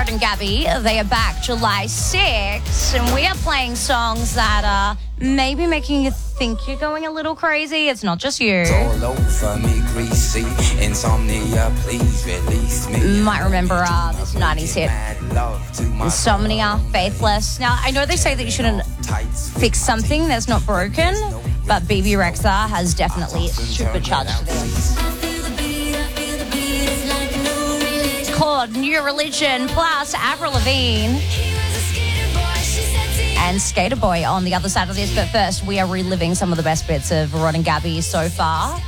Rod and Gabby. They are back July 6th, and we are playing songs that are maybe making you think you're going a little crazy. It's not just you. All over me, greasy. Insomnia, please release me. You might remember this 90s hit, Insomnia, Faithless. Now, I know they say that you shouldn't fix something that's not broken, but BB Rexha has definitely supercharged this. Called New Religion plus Avril Lavigne and Skater Boy on the other side of this. But first, we are reliving some of the best bits of Rod and Gabby so far.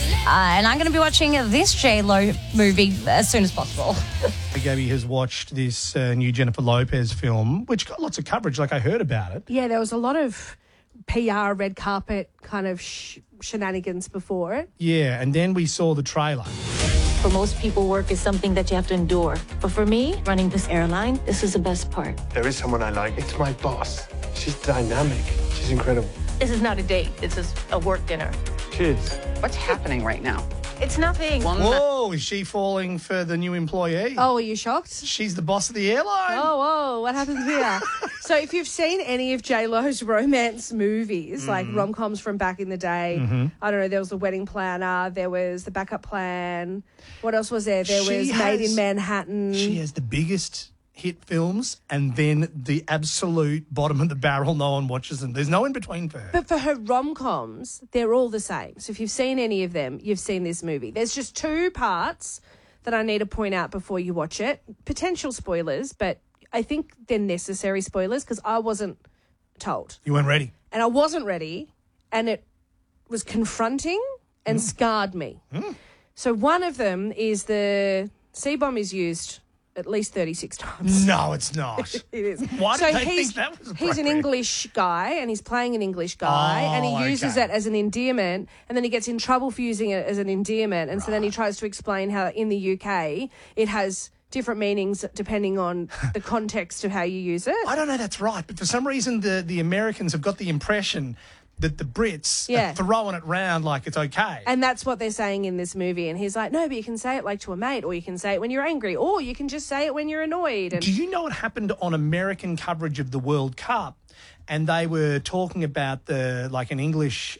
And I'm going to be watching this J-Lo movie as soon as possible. Gabby has watched this new Jennifer Lopez film, which got lots of coverage, like I heard about it. Yeah, there was a lot of PR, red carpet kind of shenanigans before it. Yeah, and then we saw the trailer. For most people, work is something that you have to endure. But for me, running this airline, this is the best part. There is someone I like. It's my boss. She's dynamic. She's incredible. This is not a date. This is a work dinner. Cheers. What's happening right now? It's nothing. Whoa, is she falling for the new employee? Oh, are you shocked? She's the boss of the airline. Oh, what happens here? So if you've seen any of J-Lo's romance movies, like rom-coms from back in the day, I don't know, there was The Wedding Planner, there was The Backup Plan. What else was there? There was Made in Manhattan. She has the biggest hit films and then the absolute bottom of the barrel. No one watches them. There's no in between for her. But for her rom-coms, they're all the same. So if you've seen any of them, you've seen this movie. There's just two parts that I need to point out before you watch it. Potential spoilers, but I think they're necessary spoilers because I wasn't told. You weren't ready. And I wasn't ready, and it was confronting and scarred me. So one of them is the C-bomb is used at least 36 times. No, it's not. It is. Why did they think that was appropriate? He's an English guy, and he's playing an English guy, and he uses it as an endearment, and then he gets in trouble for using it as an endearment, and so then he tries to explain how in the UK it has different meanings depending on the context of how you use it. I don't know that's right, but for some reason the Americans have got the impression that the Brits are throwing it round like it's okay. And that's what they're saying in this movie. And he's like, no, but you can say it like to a mate, or you can say it when you're angry, or you can just say it when you're annoyed. And do you know what happened on American coverage of the World Cup? And they were talking about an English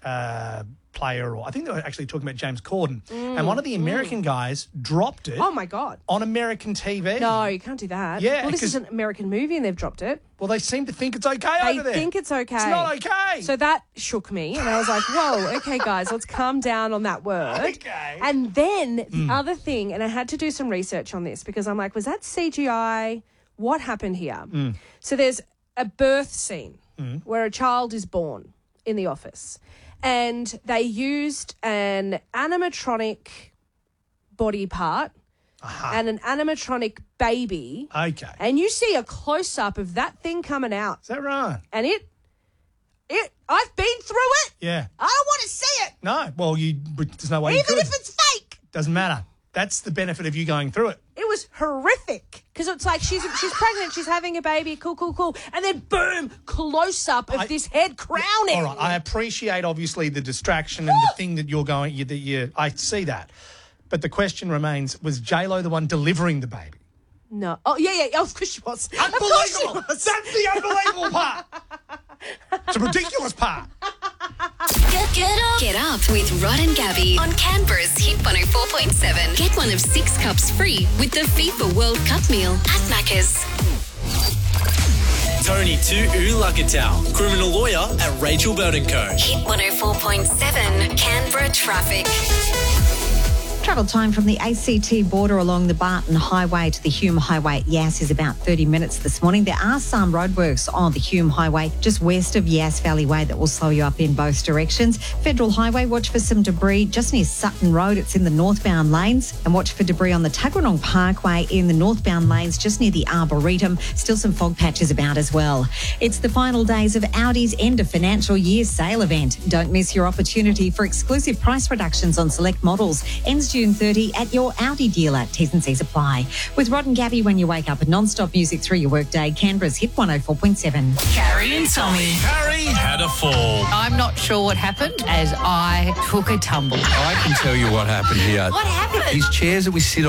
player, or I think they were actually talking about James Corden. And one of the American guys dropped it. Oh, my God. On American TV. No, you can't do that. Yeah. Well, this is an American movie and they've dropped it. Well, they seem to think it's okay over there. They think it's okay. It's not okay. So that shook me. And I was like, whoa, okay, guys, let's calm down on that word. Okay. And then the other thing, and I had to do some research on this because I'm like, was that CGI? What happened here? So there's a birth scene where a child is born in the office. And they used an animatronic body part and an animatronic baby. Okay. And you see a close-up of that thing coming out. Is that right? And I've been through it. Yeah. I don't want to see it. No. Well, there's no way you could. Even if it's fake. Doesn't matter. That's the benefit of you going through it. It was horrific because it's like she's pregnant, she's having a baby, cool. And then, boom, close-up of this head crowning. All right. I appreciate, obviously, the distraction and the thing that you're going, I see that. But the question remains, was J-Lo the one delivering the baby? No. Oh, yeah. Of course she was. Unbelievable. That's the unbelievable part. It's a ridiculous part. Get up with Rod and Gabby on Canberra's Hit 104.7. Get one of 6 cups free with the FIFA World Cup meal at Macca's. Tony Tu'u criminal lawyer at Rachel Burton Co. Hit 104.7 Canberra traffic. Travel time from the ACT border along the Barton Highway to the Hume Highway at Yass is about 30 minutes this morning. There are some roadworks on the Hume Highway just west of Yass Valley Way that will slow you up in both directions. Federal Highway, watch for some debris just near Sutton Road. It's in the northbound lanes. And watch for debris on the Tuggeranong Parkway in the northbound lanes just near the Arboretum. Still some fog patches about as well. It's the final days of Audi's end of financial year sale event. Don't miss your opportunity for exclusive price reductions on select models. Ends June 30 at your Audi dealer. T's and C's apply. With Rod and Gabby when you wake up, non-stop music through your workday. Canberra's Hit 104.7. Carrie and Tommy. Harry had a fall. I'm not sure what happened as I took a tumble. I can tell you what happened here. What happened? These chairs that we sit